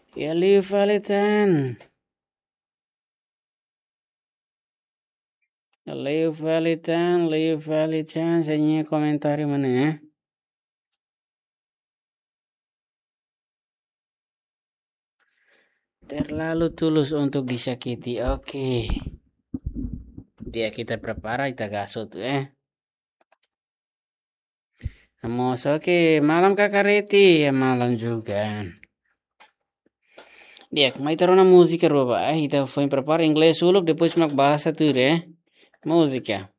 Ya Liu Valitan. Liu Valitan, saya komentar mana ya? Terlalu tulus untuk disakiti. Oke. Dia kita prepara kita gasot Namos, oke. Malam Kakak Reti. Ya malam juga. Dia mai taruh na música, Roba. Kita foi preparar inglês uluk, depois mak bahasa tuh, Música.